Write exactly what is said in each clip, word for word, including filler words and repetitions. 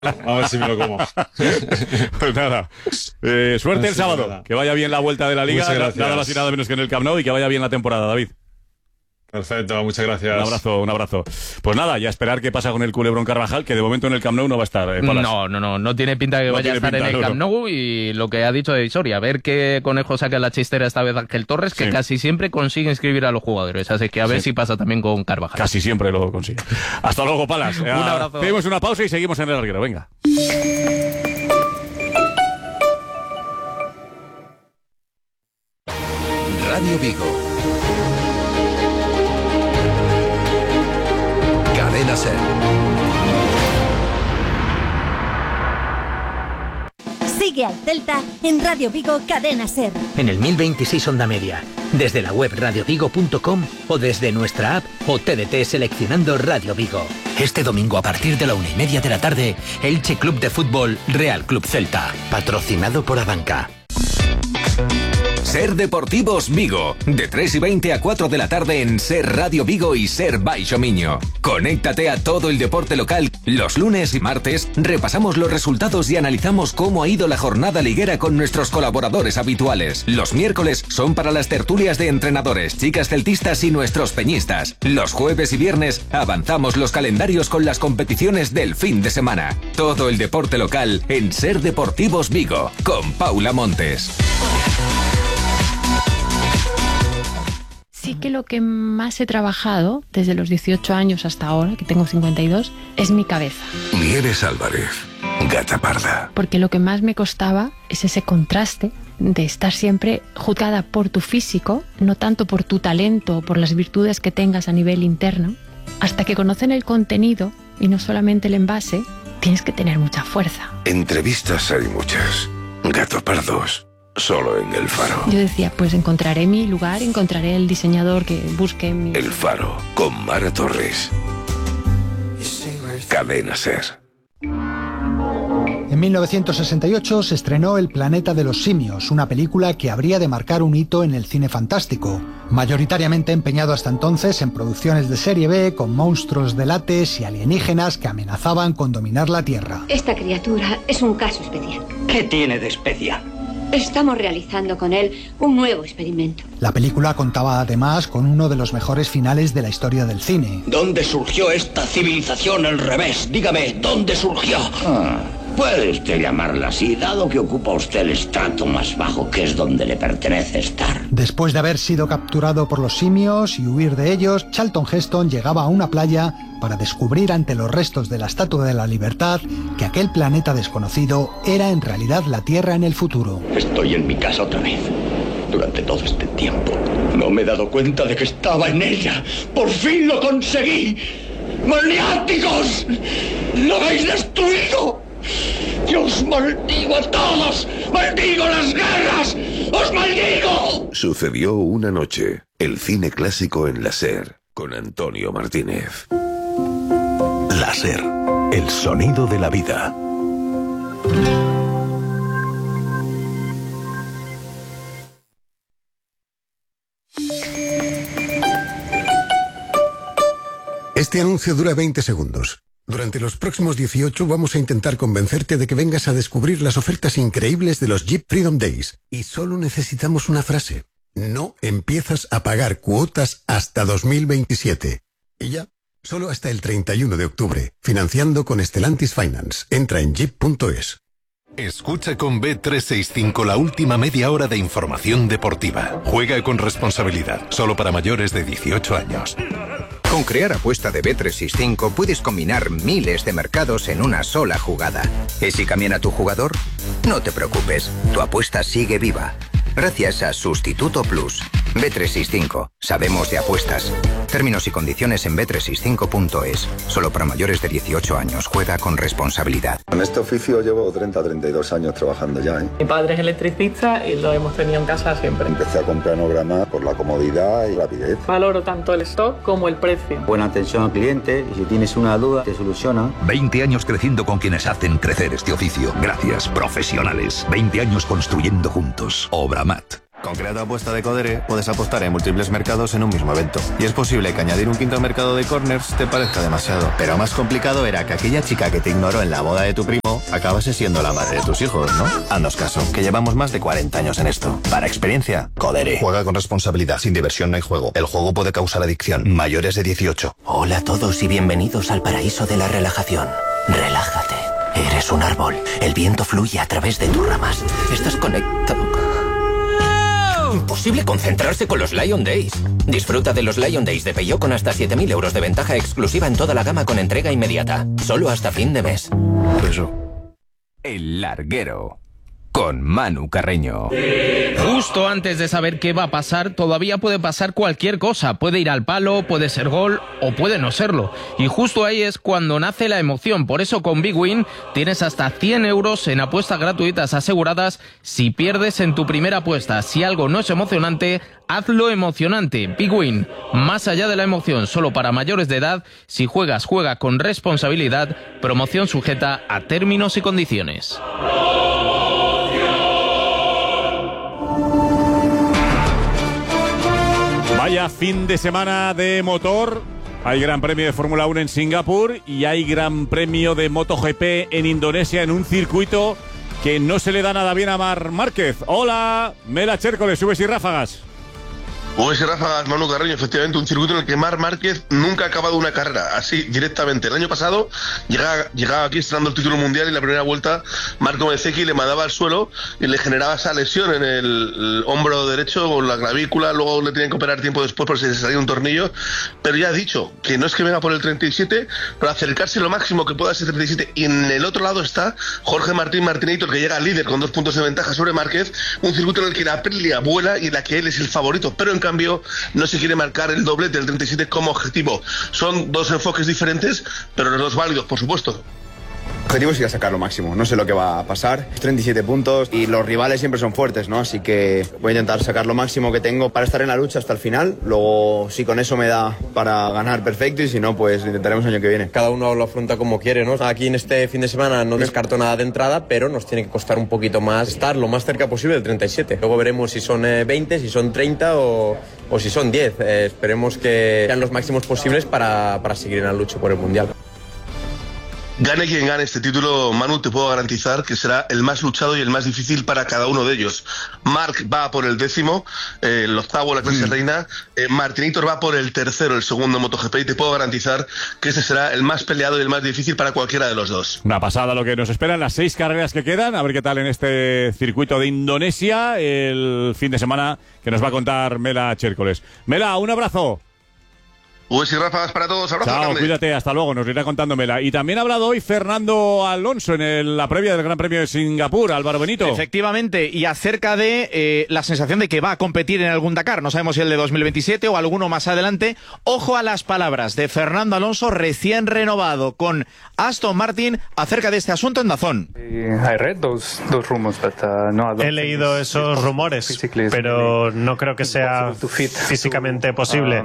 A ver si me lo como. Pues nada, eh, suerte el sábado, que vaya bien la vuelta de la Liga, nada más y nada menos que en el Camp Nou, y que vaya bien la temporada, David. Perfecto, muchas gracias. Un abrazo, un abrazo. Pues nada, y a esperar qué pasa con el Culebrón Carvajal, que de momento en el Camp Nou no va a estar. Eh, no, no, no, no tiene pinta que no vaya a estar pinta, en el no, Camp Nou, y lo que ha dicho de Soria, a ver qué conejo saca la chistera esta vez Ángel Torres, que sí. casi siempre consigue inscribir a los jugadores, así que a ver sí. si pasa también con Carvajal. Casi siempre lo consigue. Hasta luego, Palas. Un abrazo. Hacemos una pausa y seguimos en el larguero, venga. Radio Vigo. Cadena Ser. Sigue al Celta en Radio Vigo Cadena Ser. En el mil veintiséis Onda Media, desde la web radio vigo punto com o desde nuestra app o T D T seleccionando Radio Vigo. Este domingo a partir de la una y media de la tarde, Elche Club de Fútbol Real Club Celta, patrocinado por Abanca. Ser Deportivos Vigo, de tres y veinte a cuatro de la tarde en Ser Radio Vigo y Ser Baixo Miño. Conéctate a todo el deporte local. Los lunes y martes repasamos los resultados y analizamos cómo ha ido la jornada liguera con nuestros colaboradores habituales. Los miércoles son para las tertulias de entrenadores, chicas celtistas y nuestros peñistas. Los jueves y viernes avanzamos los calendarios con las competiciones del fin de semana. Todo el deporte local en Ser Deportivos Vigo, con Paula Montes. Sí que lo que más he trabajado desde los dieciocho años hasta ahora, que tengo cincuenta y dos, es mi cabeza. Nieves Álvarez, gata parda. Porque lo que más me costaba es ese contraste de estar siempre juzgada por tu físico, no tanto por tu talento o por las virtudes que tengas a nivel interno. Hasta que conocen el contenido y no solamente el envase, tienes que tener mucha fuerza. Entrevistas hay muchas. Gato pardos. Solo en El Faro. Yo decía, pues encontraré mi lugar, encontraré el diseñador que busque mi... El Faro, con Mara Torres. Cadena Ser. En mil novecientos sesenta y ocho se estrenó El planeta de los simios, una película que habría de marcar un hito en el cine fantástico, mayoritariamente empeñado hasta entonces en producciones de serie B, con monstruos de látex y alienígenas que amenazaban con dominar la Tierra. Esta criatura es un caso especial. ¿Qué tiene de especial? Estamos realizando con él un nuevo experimento. La película contaba además con uno de los mejores finales de la historia del cine. ¿Dónde surgió esta civilización al revés? Dígame, ¿dónde surgió? Ah, puede usted llamarla así, dado que ocupa usted el estrato más bajo, que es donde le pertenece estar. Después de haber sido capturado por los simios y huir de ellos, Charlton Heston llegaba a una playa para descubrir ante los restos de la Estatua de la Libertad que aquel planeta desconocido era en realidad la Tierra en el futuro. Estoy en mi casa otra vez. Durante todo este tiempo no me he dado cuenta de que estaba en ella. ¡Por fin lo conseguí! ¡Maniáticos! ¡Lo habéis destruido! ¡Yo os maldigo a todos! ¡Maldigo las guerras! ¡Os maldigo! Sucedió una noche. El cine clásico en la Ser, con Antonio Martínez. La Ser, el sonido de la vida. Este anuncio dura veinte segundos. Durante los próximos dieciocho vamos a intentar convencerte de que vengas a descubrir las ofertas increíbles de los Jeep Freedom Days. Y solo necesitamos una frase. No empiezas a pagar cuotas hasta dos mil veintisiete. Y ya, solo hasta el treinta y uno de octubre. Financiando con Stellantis Finance. Entra en jeep punto es. Escucha con B trescientos sesenta y cinco la última media hora de información deportiva. Juega con responsabilidad. Solo para mayores de dieciocho años. Con Crear Apuesta de B trescientos sesenta y cinco puedes combinar miles de mercados en una sola jugada. ¿Y si cambian a tu jugador? No te preocupes, tu apuesta sigue viva. Gracias a Sustituto Plus. B trescientos sesenta y cinco. Sabemos de apuestas. Términos y condiciones en b trescientos sesenta y cinco punto es. Solo para mayores de dieciocho años. Juega con responsabilidad. En este oficio llevo treinta a treinta y dos años trabajando ya, ¿eh? Mi padre es electricista y lo hemos tenido en casa siempre. Empecé a comprar Nograma por la comodidad y rapidez. Valoro tanto el stock como el precio. Buena atención al cliente y si tienes una duda te soluciona. veinte años creciendo con quienes hacen crecer este oficio. Gracias, profesionales. veinte años construyendo juntos. Obramat. Con Creato Apuesta de Codere puedes apostar en múltiples mercados en un mismo evento. Y es posible que añadir un quinto mercado de corners te parezca demasiado. Pero más complicado era que aquella chica que te ignoró en la boda de tu primo acabase siendo la madre de tus hijos, ¿no? Haznos caso, que llevamos más de cuarenta años en esto. Para experiencia, Codere. Juega con responsabilidad, sin diversión no hay juego. El juego puede causar adicción. Mayores de dieciocho. Hola a todos y bienvenidos al paraíso de la relajación. Relájate. Eres un árbol. El viento fluye a través de tus ramas. Estás conectado. Imposible concentrarse con los Lion Days. Disfruta de los Lion Days de Peugeot con hasta siete mil euros de ventaja exclusiva en toda la gama con entrega inmediata. Solo hasta fin de mes. Eso. El Larguero. Con Manu Carreño. Justo antes de saber qué va a pasar, todavía puede pasar cualquier cosa. Puede ir al palo, puede ser gol o puede no serlo. Y justo ahí es cuando nace la emoción. Por eso con Big Win tienes hasta cien euros en apuestas gratuitas aseguradas si pierdes en tu primera apuesta. Si algo no es emocionante, hazlo emocionante. Big Win, más allá de la emoción, solo para mayores de edad. Si juegas, juega con responsabilidad. Promoción sujeta a términos y condiciones. Vaya fin de semana de motor. Hay Gran Premio de Fórmula uno en Singapur y hay Gran Premio de MotoGP en Indonesia en un circuito que no se le da nada bien a Marc Márquez. Hola, Mela Chércoles, subes y ráfagas. Pues Ráfagas, Manu Carreño, efectivamente, un circuito en el que Marc Márquez nunca ha acabado una carrera, así directamente. El año pasado llegaba, llegaba aquí estrenando el título mundial y en la primera vuelta Marco Bezzecchi le mandaba al suelo y le generaba esa lesión en el, el hombro derecho o la clavícula, luego le tenían que operar tiempo después por si se salía un tornillo, pero ya ha dicho que no es que venga por el treinta y siete, pero acercarse lo máximo que pueda a ese treinta y siete. Y en el otro lado está Jorge Martín Martinator, que llega líder con dos puntos de ventaja sobre Márquez, un circuito en el que la Aprilia vuela y en la que él es el favorito, pero en cambio no se quiere marcar el doblete del treinta y siete como objetivo. Son dos enfoques diferentes, pero los dos válidos, por supuesto. El objetivo es ir a sacar lo máximo, no sé lo que va a pasar. treinta y siete puntos y los rivales siempre son fuertes, ¿no? Así que voy a intentar sacar lo máximo que tengo para estar en la lucha hasta el final. Luego, si con eso me da para ganar, perfecto, y si no, pues lo intentaremos el año que viene. Cada uno lo afronta como quiere, ¿no? Aquí en este fin de semana no descarto nada de entrada, pero nos tiene que costar un poquito más estar lo más cerca posible del treinta y siete. Luego veremos si son veinte, si son treinta o, o si son diez. Eh, esperemos que sean los máximos posibles para, para seguir en la lucha por el Mundial. Gane quien gane este título, Manu, te puedo garantizar que será el más luchado y el más difícil para cada uno de ellos. Marc va por el décimo, eh, el octavo, la clase mm. reina. Eh, Martinator va por el tercero, el segundo MotoGP, y te puedo garantizar que ese será el más peleado y el más difícil para cualquiera de los dos. Una pasada lo que nos esperan, las seis carreras que quedan, a ver qué tal en este circuito de Indonesia, el fin de semana que nos va a contar Mela Chércoles. Mela, un abrazo. Pues y ráfagas para todos, abrazo Chao, grande. Cuídate, hasta luego, nos irá contándomela. Y también ha hablado hoy Fernando Alonso en el, la previa del Gran Premio de Singapur, Álvaro Benito. Efectivamente, y acerca de eh, la sensación de que va a competir en algún Dakar, no sabemos si el de dos mil veintisiete o alguno más adelante. Ojo a las palabras de Fernando Alonso, recién renovado con Aston Martin, acerca de este asunto en DAZN. He leído esos rumores, pero no creo que sea físicamente posible.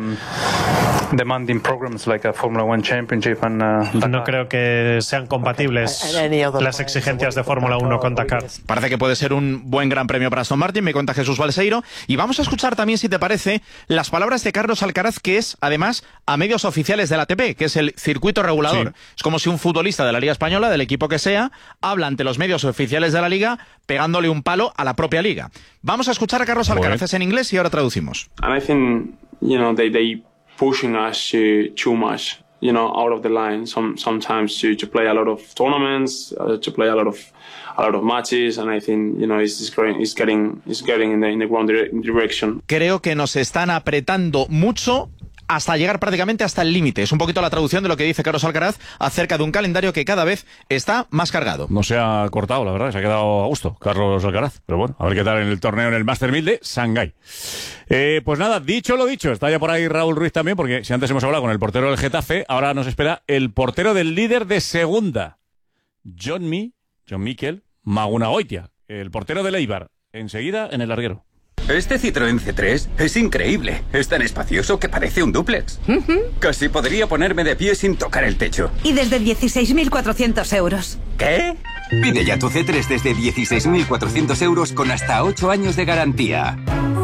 No creo que sean compatibles las exigencias de Fórmula uno con Dakar. Parece que puede ser un buen gran premio para Aston Martin, me cuenta Jesús Balseiro. Y vamos a escuchar también, si te parece, las palabras de Carlos Alcaraz, que es, además, a medios oficiales de la A T P, que es el circuito regulador. Sí. Es como si un futbolista de la Liga Española, del equipo que sea, habla ante los medios oficiales de la Liga, pegándole un palo a la propia Liga. Vamos a escuchar a Carlos Alcaraz, es en inglés y ahora traducimos. And I think, you know, they, they pushing us to too much, you know, out of the line. Some sometimes to, to play a lot of tournaments, uh, to play a lot of a lot of matches, and I think, you know, it's, it's getting it's getting it's getting in the in the wrong dire- direction. Creo que nos están apretando mucho hasta llegar prácticamente hasta el límite. Es un poquito la traducción de lo que dice Carlos Alcaraz acerca de un calendario que cada vez está más cargado. No se ha cortado, la verdad, se ha quedado a gusto Carlos Alcaraz. Pero bueno, a ver qué tal en el torneo en el Master mil de Shanghái. Eh, pues nada, dicho lo dicho, está ya por ahí Raúl Ruiz también, porque si antes hemos hablado con el portero del Getafe, ahora nos espera el portero del líder de segunda, John Mi, John Mikel Magunagoitia, el portero del Eibar. Enseguida en el larguero. Este Citroën C tres es increíble. Es tan espacioso que parece un dúplex. Uh-huh. Casi podría ponerme de pie sin tocar el techo. Y desde dieciséis mil cuatrocientos euros. ¿Qué? Pide ya tu C tres desde dieciséis mil cuatrocientos euros con hasta ocho años de garantía.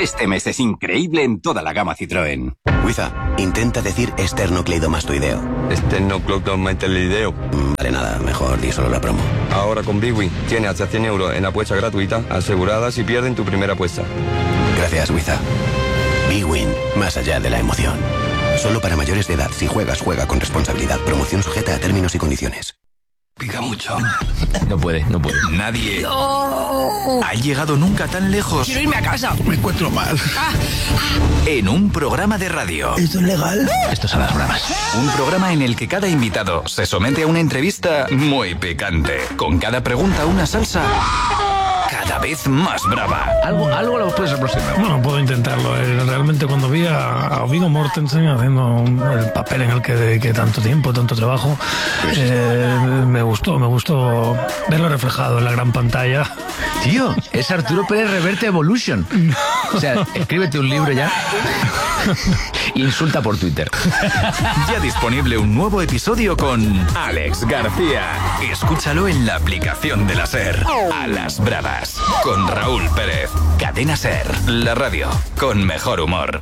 Este mes es increíble en toda la gama Citroën. Wiza, intenta decir esternocleidomastoideo. Esternocleidomastoideo. Vale, nada, mejor di solo la promo. Ahora con Big Win tienes hasta cien euros en apuesta gratuita asegurada si pierden tu primera apuesta. Gracias, Wiza. Big Win, más allá de la emoción. Solo para mayores de edad. Si juegas, juega con responsabilidad. Promoción sujeta a términos y condiciones. Pica mucho. No puede, no puede. Nadie No. ha llegado nunca tan lejos. Quiero irme a casa. Me encuentro mal. En un programa de radio. ¿Esto es legal? Esto es a las bravas. Un programa en el que cada invitado se somete a una entrevista muy picante. Con cada pregunta una salsa cada vez más brava. Algo, algo lo puedes aproximar. Bueno, puedo intentarlo. Eh, Realmente cuando vi a, a Viggo Mortensen haciendo un- el papel en el que dediqué tanto tiempo, tanto trabajo, eh, me gustó, me gustó verlo reflejado en la gran pantalla. Tío, es Arturo Pérez Reverte Evolution. O sea, escríbete un libro ya. Insulta por Twitter. Ya disponible un nuevo episodio con Alex García. Escúchalo en la aplicación de la SER. A las bravas. Con Raúl Pérez. Cadena SER. La radio con mejor humor.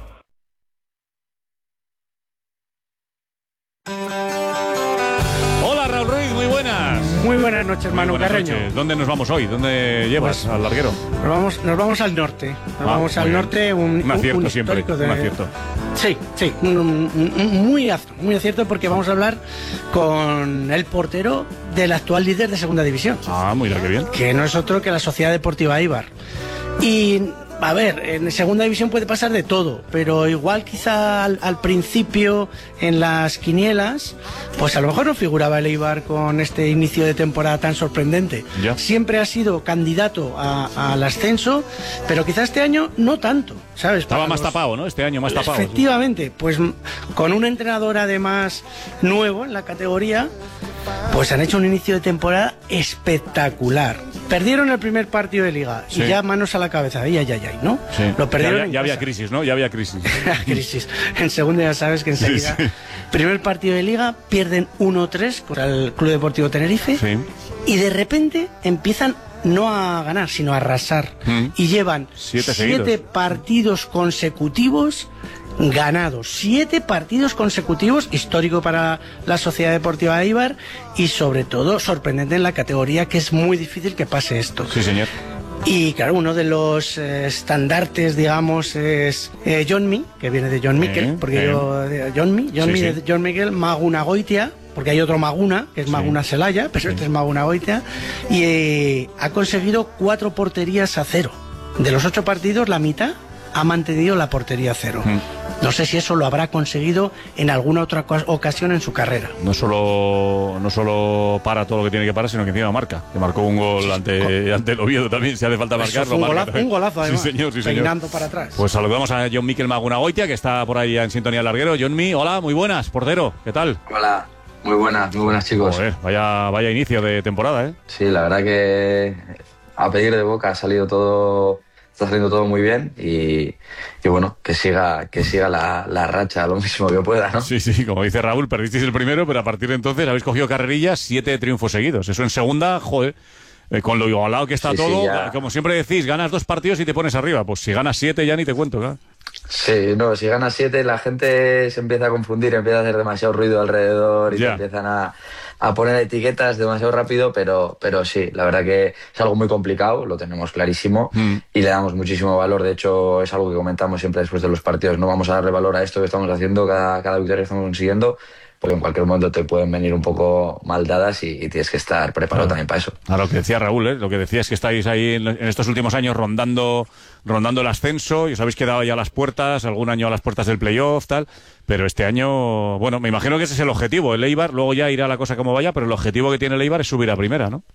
Hola, Raúl Ruiz, muy buenas. Muy buenas noches, Manu Buenas Carreño. noches. ¿Dónde nos vamos hoy? ¿Dónde llevas Pues, al larguero? Nos vamos, nos vamos al norte. Nos Ah, vamos muy al bien. norte. Un, Un acierto un siempre, histórico de- un acierto. Sí, sí, un- un- un- muy, ac- muy acierto porque vamos a hablar con el portero del actual líder de Segunda División. Ah, mira qué bien. Que no es otro que la Sociedad Deportiva Eibar. Y, a ver, en Segunda División puede pasar de todo, pero igual quizá al, al principio en las quinielas, pues a lo mejor no figuraba el Eibar con este inicio de temporada tan sorprendente. Ya. Siempre ha sido candidato a- al ascenso, pero quizá este año no tanto, ¿sabes? Estaba Para más los- tapado, ¿no? Este año más tapado. Efectivamente, pues m- con un entrenador además nuevo en la categoría, pues han hecho un inicio de temporada espectacular. Perdieron el primer partido de liga Sí. y ya manos a la cabeza, ay, ay, ay, ay, ¿no? Sí. Lo perdieron Ya, había, en ya había casa. crisis, ¿no? Ya había crisis. crisis. En segunda ya sabes que enseguida. Sí, sí. Primer partido de liga, pierden uno tres contra el Club Deportivo Tenerife Sí. y de repente empiezan no a ganar, sino a arrasar. Mm. Y llevan Siete siete seguidos. partidos consecutivos ganados. Siete partidos consecutivos, histórico para la Sociedad Deportiva Eibar y sobre todo sorprendente en la categoría, que es muy difícil que pase esto. Sí, señor. Y claro, uno de los eh, estandartes, digamos, es eh, John Mee, que viene de John Miquel, Eh, porque eh. yo, de John Mee, John Sí, Mee sí. de John Miquel, Maguna Goitia, porque hay otro Maguna, que es Maguna Celaya, pero este es Maguna Goitia, y eh, ha conseguido cuatro porterías a cero. De los ocho partidos, la mitad ha mantenido la portería a cero. Mm. No sé si eso lo habrá conseguido en alguna otra co- ocasión en su carrera. No solo, no solo para todo lo que tiene que parar, sino que encima marca. Que marcó un gol ante, ante el Oviedo también, si hace falta Eso marcarlo. fue un marca golazo, también. un golazo, además, Sí, señor, sí, señor. peinando para atrás. Pues saludamos a John Miquel Magunagoitia, que está por ahí en sintonía del larguero. John Mi, hola, muy buenas, portero, ¿qué tal? Hola, muy buenas, muy buenas chicos. Joder, vaya, vaya inicio de temporada, ¿eh? Sí, la verdad que a pedir de boca ha salido todo, está saliendo todo muy bien y, y bueno, que siga, que siga la, la racha lo máximo que pueda, ¿no? Sí, sí, como dice Raúl, perdisteis el primero, pero a partir de entonces habéis cogido carrerillas, siete triunfos seguidos. Eso en segunda, joder, eh, con lo igualado que está Sí, sí, todo, ya. como siempre decís, ganas dos partidos y te pones arriba. Pues si ganas siete ya ni te cuento, claro. Sí, no, si ganas siete la gente se empieza a confundir, empieza a hacer demasiado ruido alrededor y Ya. te empiezan a, a poner etiquetas demasiado rápido, pero, pero sí, la verdad que es algo muy complicado, lo tenemos clarísimo Mm. y le damos muchísimo valor. De hecho, es algo que comentamos siempre después de los partidos, no vamos a darle valor a esto que estamos haciendo, cada, cada victoria que estamos consiguiendo, porque en cualquier momento te pueden venir un poco mal dadas y, y tienes que estar preparado Claro. también para eso. A lo que decía Raúl, ¿eh? Lo que decía es que estáis ahí en, en estos últimos años rondando, rondando el ascenso y os habéis quedado ya a las puertas, algún año a las puertas del playoff, tal. Pero este año, bueno, me imagino que ese es el objetivo. El Eibar, luego ya irá la cosa como vaya, pero el objetivo que tiene el Eibar es subir a primera, ¿no?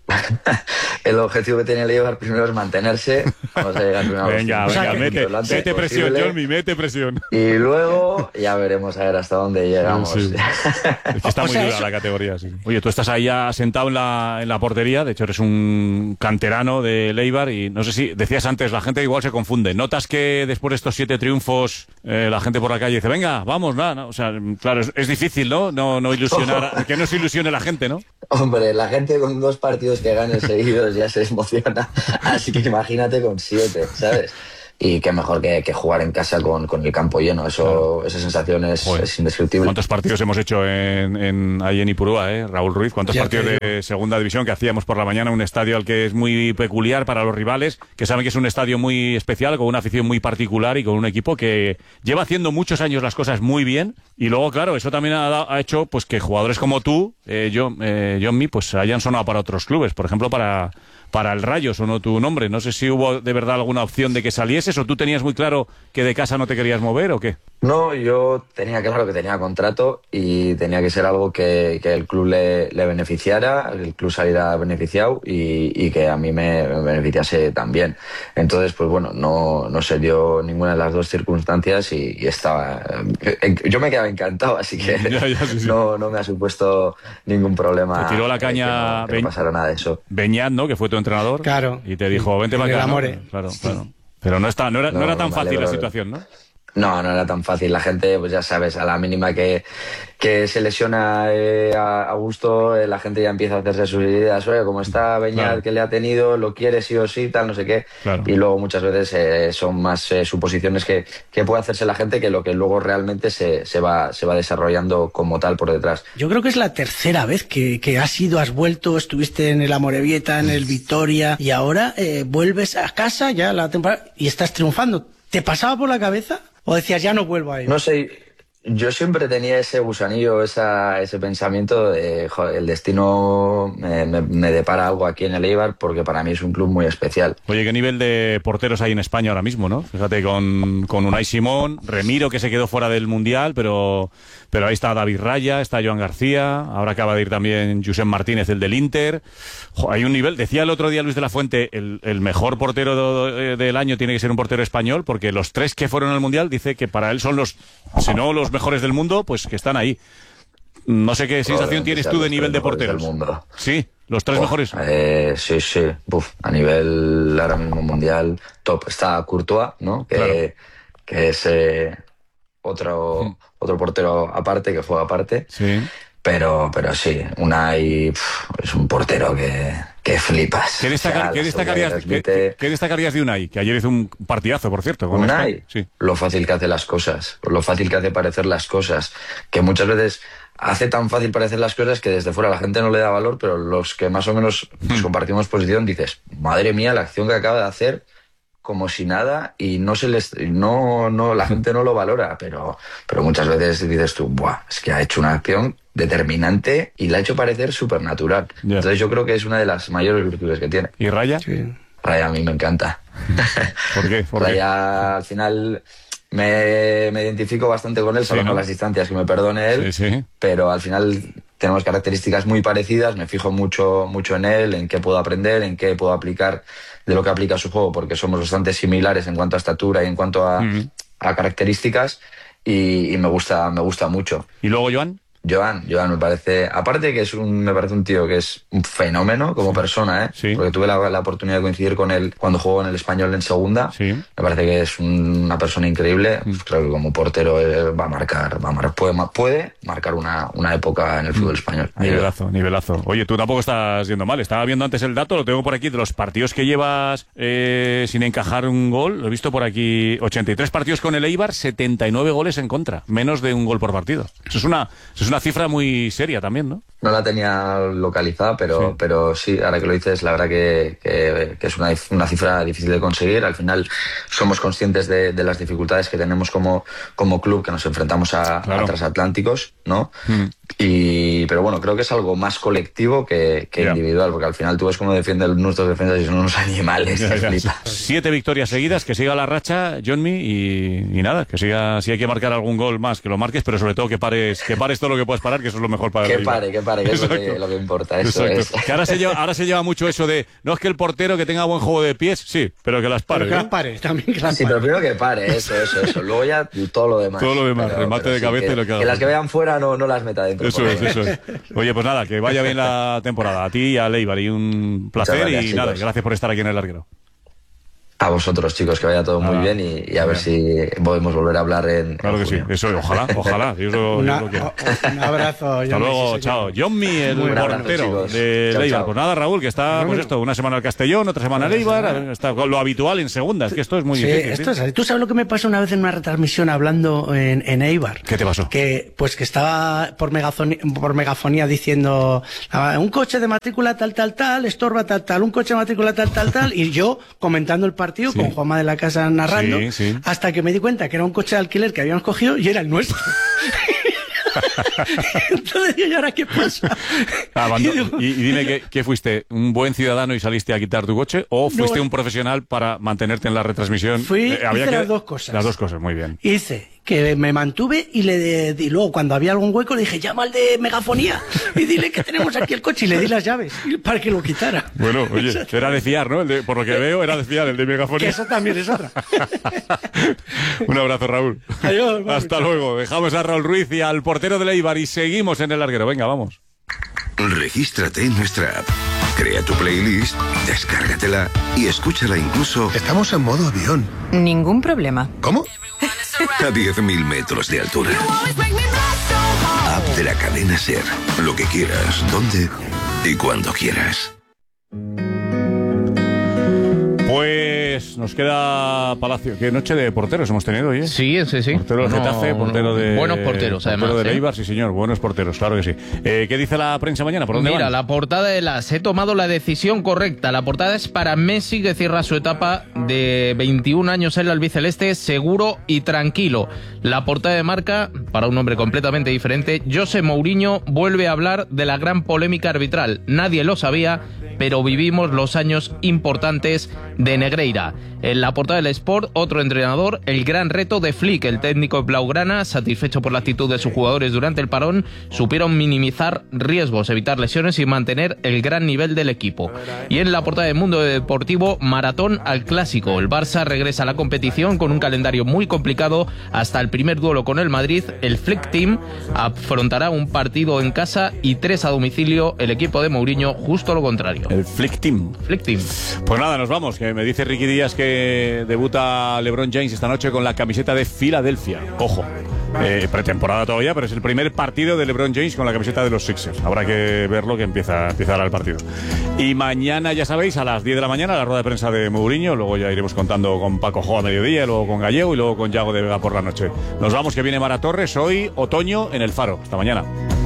El objetivo que tiene el Eibar primero es mantenerse. Vamos a llegar primero a los Venga, cinco venga, puntos mete, lo antes mete presión, posible. Jolmi, mete presión. Y luego ya veremos a ver hasta dónde llegamos. Sí. Es que está O muy sea, dura eso- la categoría, sí. Oye, tú estás ahí ya sentado en la, en la portería, de hecho eres un canterano de Eibar y no sé si, decías antes, la gente igual se confunde. ¿Notas que después de estos siete triunfos eh, la gente por la calle dice, venga, vamos, nada, no? O sea, claro, es, es difícil, ¿no? No, no ilusionar, a- que no se ilusione la gente, ¿no? Hombre, la gente con dos partidos que gane seguidos ya se emociona. Así que imagínate con siete, ¿sabes? y qué mejor que, que jugar en casa con, con el campo lleno. Eso, claro. Esa sensación es, es indescriptible. ¿Cuántos partidos hemos hecho en, en, ahí en Ipurúa, eh, Raúl Ruiz? ¿Cuántos ya partidos de segunda división que hacíamos por la mañana? Un estadio al que es muy peculiar para los rivales, que saben que es un estadio muy especial, con una afición muy particular y con un equipo que lleva haciendo muchos años las cosas muy bien. Y luego, claro, eso también ha, ha hecho pues que jugadores como tú, eh, yo, eh, Johnny, pues hayan sonado para otros clubes. Por ejemplo, para... Para el Rayo sonó tu nombre. No sé si hubo de verdad alguna opción de que salieses o tú tenías muy claro que de casa no te querías mover o qué. No, yo tenía claro que tenía contrato y tenía que ser algo que, que el club le, le beneficiara, el club saliera beneficiado y, y que a mí me, me beneficiase también. Entonces, pues bueno, no, no se dio ninguna de las dos circunstancias y, y estaba... Yo me quedaba encantado, así que ya, ya, sí, sí. No, no me ha supuesto ningún problema. Te tiró la caña... Que no, que no pasara nada de eso. Beñat, ¿no? Que fue tu entrenador. Claro. Y te dijo, vente para acá. ¿No? Claro, claro. Pero no, está, no, era, no, no era tan fácil la situación, ¿no? No, no era tan fácil. La gente, pues ya sabes, a la mínima que, que se lesiona eh, a, a gusto, eh, la gente ya empieza a hacerse sus ideas. Oye, como está Beñat, claro. Que le ha tenido, lo quiere sí o sí, tal, no sé qué. Claro. Y luego muchas veces eh, son más eh, suposiciones que, que puede hacerse la gente que lo que luego realmente se, se, va, se va desarrollando como tal por detrás. Yo creo que es la tercera vez que, que has ido, has vuelto, estuviste en el Amorebieta, en el Vitoria, y ahora eh, vuelves a casa ya la temporada y estás triunfando. ¿Te pasaba por la cabeza? ¿O decías, ya no vuelvo a ir? No sé, yo siempre tenía ese gusanillo, esa, ese pensamiento de, joder, el destino me, me, me depara algo aquí en el Eibar porque para mí es un club muy especial. Oye, ¿qué nivel de porteros hay en España ahora mismo, no? Fíjate, con, con Unai Simón, Remiro, que se quedó fuera del Mundial, pero, pero ahí está David Raya, está Joan García, ahora acaba de ir también Josep Martínez, el del Inter. Jo, hay un nivel, decía el otro día Luis de la Fuente, el, el mejor portero de, del año tiene que ser un portero español, porque los tres que fueron al Mundial dice que para él son los, si no los mejores del mundo, pues que están ahí. No sé qué sensación tienes tú de nivel de porteros. Del mundo. Sí, los tres Uf, mejores. Eh, sí, sí. Uf, a nivel ahora mismo mundial top. Está Courtois, ¿no? Que, claro. que es eh, otro, mm. otro portero aparte, que juega aparte. Sí. Pero, pero sí, Unai pf, es un portero que, que flipas. ¿Qué, destacar, o sea, ¿qué, destacarías, transmite... ¿qué, ¿Qué destacarías de Unai? Que ayer hizo un partidazo, por cierto. Con Unai, sí. Lo fácil que hace las cosas, lo fácil que hace parecer las cosas, que muchas veces hace tan fácil parecer las cosas que desde fuera la gente no le da valor, pero los que más o menos pues, compartimos posición dices, madre mía, la acción que acaba de hacer, como si nada, y no se les no no la gente no lo valora, pero pero muchas veces dices tú, buah, es que ha hecho una acción determinante y la ha hecho parecer súper natural. Yeah. Entonces yo creo que es una de las mayores virtudes que tiene. ¿Y Raya? Sí. Raya a mí me encanta. ¿Por qué? ¿Por Raya qué? Al final me, me identifico bastante con él, solo sí, ¿no? Con las distancias, que me perdone él, sí, sí. Pero al final tenemos características muy parecidas, me fijo mucho, mucho en él, en qué puedo aprender, en qué puedo aplicar de lo que aplica su juego, porque somos bastante similares en cuanto a estatura y en cuanto a, mm. a características, y, y me gusta, me gusta mucho. ¿Y luego Joan? Joan, Joan me parece, aparte que es un, me parece un tío que es un fenómeno como persona, ¿eh? Sí. Porque tuve la, la oportunidad de coincidir con él cuando jugó en el Español en segunda. Sí. Me parece que es un, una persona increíble. Mm. Creo que como portero eh, va a marcar, va a marcar, puede, puede marcar una, una época en el fútbol mm. español. Ahí nivelazo, va. nivelazo. Oye, tú tampoco estás yendo mal. Estaba viendo antes el dato, lo tengo por aquí, de los partidos que llevas eh, sin encajar un gol. Lo he visto por aquí, ochenta y tres partidos con el Eibar, setenta y nueve goles en contra. Menos de un gol por partido. Eso es una, eso es una cifra muy seria también, ¿no? No la tenía localizada, pero sí, pero sí ahora que lo dices, la verdad que, que, que es una, una cifra difícil de conseguir. Al final somos conscientes de, de las dificultades que tenemos como, como club, que nos enfrentamos a, claro. a transatlánticos, ¿no? Mm. Y, pero bueno, creo que es algo más colectivo que, que yeah. individual, porque al final tú ves cómo defienden nuestros defensas y son unos animales. Yeah, yeah. Siete victorias seguidas, que siga la racha, Johnny, y, y nada, que siga, si hay que marcar algún gol más, que lo marques, pero sobre todo que pares, que pares todo lo que puedas parar, que eso es lo mejor para el Que pare, que pare, que es lo que, lo que importa, eso Exacto. es. Que ahora se lleva, ahora se lleva mucho eso de, no es que el portero que tenga buen juego de pies, sí, pero que las pare. Pero que las pare, también que las Sí, pare. pero primero que pare, eso, eso, eso. Luego ya todo lo demás. Todo lo demás, pero, remate pero de sí, cabeza que, y lo que haga. Que las que vean fuera no, no las meta dentro. Eso es, eso es. Oye, pues nada, que vaya bien la temporada. A ti y a Eibar, y un placer y nada, chicos. Gracias por estar aquí en El Larguero. A vosotros, chicos, que vaya todo muy ah, bien y, y a ver si podemos volver a hablar en. Claro en que junio. Sí, eso, ojalá, ojalá. Yo lo, Una, yo lo quiero. Un abrazo. Hasta luego, sí, chao. Johnny, el portero de chao, Leibar. Chao. Pues nada, Raúl, que está, pues esto, una semana al Castellón, otra semana al Leibar, está lo habitual en segunda. Es que esto es muy sí, difícil. Esto es, ¿tú sabes lo que me pasó una vez en una retransmisión hablando en, en Eibar? ¿Qué te pasó? Que, pues que estaba por megafonía, por megafonía diciendo un coche de matrícula tal, tal, tal, estorba tal, tal, un coche de matrícula tal, tal, tal, y yo comentando el partido sí. con Juanma de la Casa narrando, sí, sí. hasta que me di cuenta que era un coche de alquiler que habíamos cogido y era el nuestro. Entonces digo, ¿y ahora qué pasa? Ah, cuando, y, y dime, ¿qué, ¿qué fuiste? ¿Un buen ciudadano y saliste a quitar tu coche? ¿O fuiste no, un profesional para mantenerte en la retransmisión? Fui, eh, había hice que... las dos cosas. Las dos cosas, muy bien. Hice que me mantuve y le de, y luego cuando había algún hueco le dije, llama al de megafonía y dile que tenemos aquí el coche, y le di las llaves para que lo quitara. Bueno, oye, era de fiar, ¿no? El de, por lo que veo, era de fiar el de megafonía. Que eso también es otra. Un abrazo, Raúl. Adiós. Hasta vamos, luego. Dejamos a Raúl Ruiz y al portero de Eibar y seguimos en el larguero. Venga, vamos. Regístrate en nuestra app. Crea tu playlist, descárgatela y escúchala incluso... Estamos en modo avión. Ningún problema. ¿Cómo? A diez mil metros de altura. App de la cadena SER. Lo que quieras, donde y cuando quieras. Pues nos queda Palacio. Qué noche de porteros hemos tenido hoy, ¿eh? Sí, sí, sí. Portero de Getafe, portero de... Buenos porteros, portero además. Portero de ¿eh? Eibar, sí señor. Buenos porteros, claro que sí. Eh, ¿Qué dice la prensa mañana? ¿Por dónde Mira, van? la portada de las... He tomado la decisión correcta. La portada es para Messi, que cierra su etapa de veintiún años en el albiceleste, seguro y tranquilo. La portada de Marca, para un hombre completamente diferente, José Mourinho vuelve a hablar de la gran polémica arbitral. Nadie lo sabía, pero vivimos los años importantes de Negreira. En la portada del Sport, otro entrenador, el gran reto de Flick, el técnico blaugrana, satisfecho por la actitud de sus jugadores durante el parón, supieron minimizar riesgos, evitar lesiones y mantener el gran nivel del equipo. Y en la portada del Mundo Deportivo, maratón al clásico. El Barça regresa a la competición con un calendario muy complicado hasta el primer duelo con el Madrid. El Flick Team afrontará un partido en casa y tres a domicilio. El equipo de Mourinho, justo lo contrario. El Flick Team. Flick Team. Pues nada, nos vamos, que me dice Ricky Díaz que debuta LeBron James esta noche con la camiseta de Filadelfia. Ojo, eh, pretemporada todavía, pero es el primer partido de LeBron James con la camiseta de los Sixers. Habrá que verlo, que empieza, empieza ahora el partido. Y mañana, ya sabéis, a las diez de la mañana, la rueda de prensa de Mourinho. Luego ya iremos contando con Paco Jo a mediodía, luego con Gallego y luego con Yago de Vega por la noche. Nos vamos, que viene Mara Torres hoy, otoño en el Faro. Hasta mañana.